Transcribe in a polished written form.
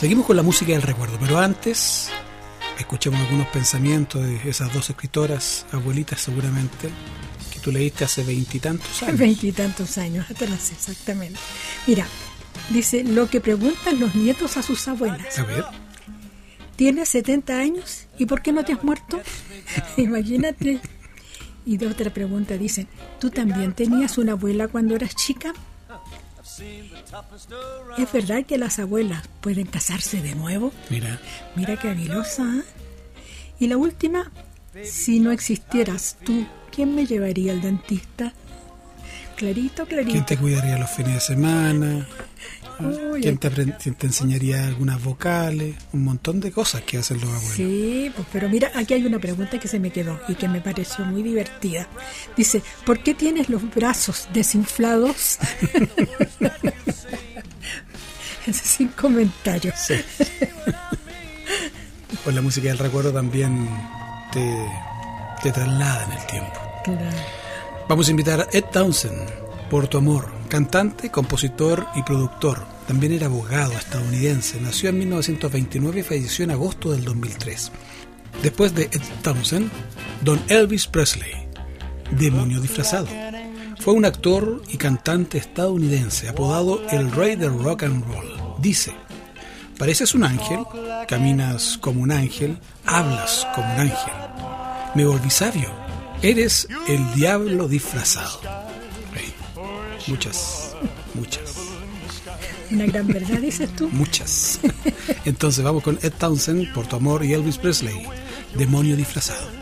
Seguimos con la música del recuerdo, pero antes escuchemos algunos pensamientos de esas dos escritoras, abuelitas seguramente, que tú leíste hace 20 y tantos años. 20 y tantos años atrás, exactamente. Mira, dice, lo que preguntan los nietos a sus abuelas. A ver. ¿Tienes 70 años? ¿Y por qué no te has muerto? Imagínate. Y de otra pregunta dicen, ¿tú también tenías una abuela cuando eras chica? ¿Es verdad que las abuelas pueden casarse de nuevo? Mira qué habilosa, ¿eh? Y la última, si no existieras tú, ¿quién me llevaría al dentista? Clarito, clarito. ¿Quién te cuidaría los fines de semana? ¿Quién te enseñaría algunas vocales? Un montón de cosas que hacen los abuelos. Sí, pues, pero mira, aquí hay una pregunta que se me quedó y que me pareció muy divertida. Dice, ¿por qué tienes los brazos desinflados? Ese sin comentarios. Sí. Pues la música del recuerdo también te traslada en el tiempo. Claro. Vamos a invitar a Ed Townsend, por tu amor, cantante, compositor y productor. También era abogado estadounidense. Nació en 1929 y falleció en agosto del 2003. Después de Ed Townsend, Don Elvis Presley, demonio disfrazado. Fue un actor y cantante estadounidense apodado el rey del rock and roll. Dice, pareces un ángel, caminas como un ángel, hablas como un ángel. Me volví sabio, eres el diablo disfrazado. Muchas. Una gran verdad, dices tú. Muchas. Entonces vamos con Ed Townsend, por tu amor, y Elvis Presley, demonio disfrazado.